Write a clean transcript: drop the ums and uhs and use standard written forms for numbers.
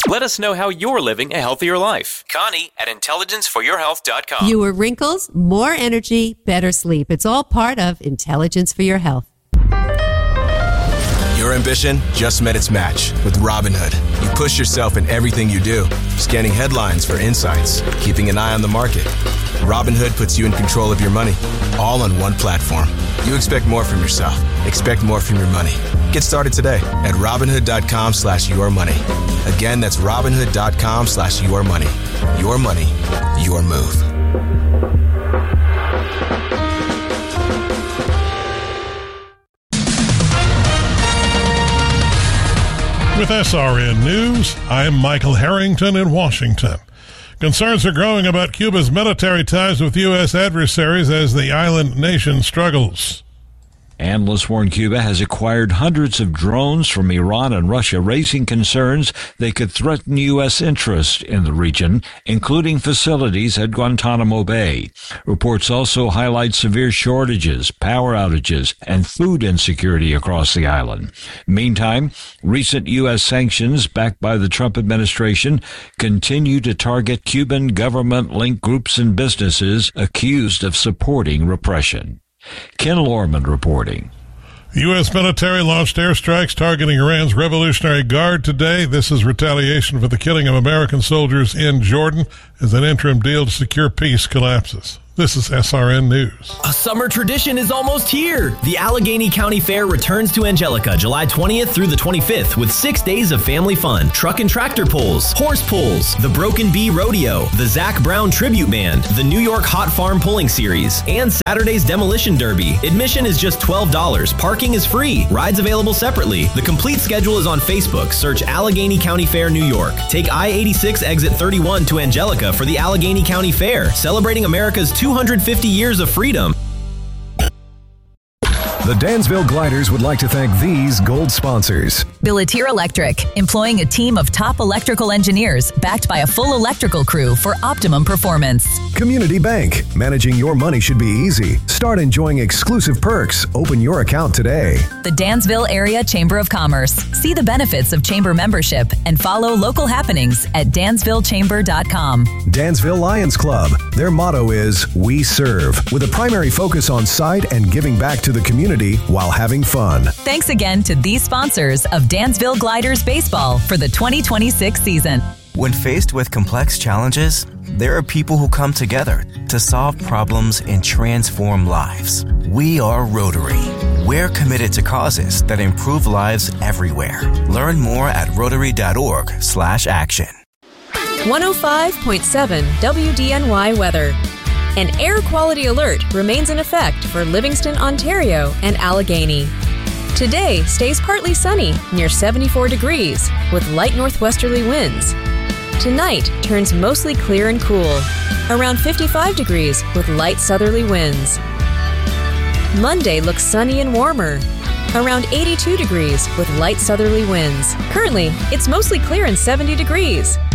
Let us know how you're living a healthier life. Connie at intelligenceforyourhealth.com. Fewer wrinkles, more energy, better sleep. It's all part of Intelligence for Your Health. Your ambition just met its match with Robinhood. You push yourself in everything you do, scanning headlines for insights, keeping an eye on the market. Robinhood puts you in control of your money, all on one platform. You expect more from yourself. Expect more from your money. Get started today at Robinhood.com/yourmoney. Again, that's Robinhood.com/yourmoney. Your money, your move. With SRN News, I'm Michael Harrington in Washington. Concerns are growing about Cuba's military ties with U.S. adversaries as the island nation struggles. Analysts warn Cuba has acquired hundreds of drones from Iran and Russia, raising concerns they could threaten U.S. interests in the region, including facilities at Guantanamo Bay. Reports also highlight severe shortages, power outages, and food insecurity across the island. Meantime, recent U.S. sanctions backed by the Trump administration continue to target Cuban government-linked groups and businesses accused of supporting repression. Ken Lorman reporting. The U.S. military launched airstrikes targeting Iran's Revolutionary Guard today. This is retaliation for the killing of American soldiers in Jordan as an interim deal to secure peace collapses. This is SRN News. A summer tradition is almost here. The Allegheny County Fair returns to Angelica July 20th through the 25th with 6 days of family fun. Truck and tractor pulls, horse pulls, the Broken Bee Rodeo, the Zach Brown Tribute Band, the New York Hot Farm Pulling Series, and Saturday's Demolition Derby. Admission is just $12. Parking is free. Rides available separately. The complete schedule is on Facebook. Search Allegheny County Fair, New York. Take I-86 exit 31 to Angelica for the Allegheny County Fair, celebrating America's 250 years of freedom. The Dansville Gliders would like to thank these gold sponsors. Billatier Electric, employing a team of top electrical engineers backed by a full electrical crew for optimum performance. Community Bank, managing your money should be easy. Start enjoying exclusive perks. Open your account today. The Dansville Area Chamber of Commerce. See the benefits of chamber membership and follow local happenings at dansvillechamber.com. Dansville Lions Club. Their motto is "We Serve," with a primary focus on site and giving back to the community while having fun. Thanks again to these sponsors of Dansville Gliders Baseball for the 2026 season. When faced with complex challenges, there are people who come together to solve problems and transform lives. We are Rotary. We're committed to causes that improve lives everywhere. Learn more at rotary.org/action. 105.7 WDNY weather. An air quality alert remains in effect for Livingston, Ontario and Allegheny. Today stays partly sunny near 74 degrees with light northwesterly winds. Tonight turns mostly clear and cool, around 55 degrees with light southerly winds. Monday looks sunny and warmer, around 82 degrees with light southerly winds. Currently, it's mostly clear and 70 degrees.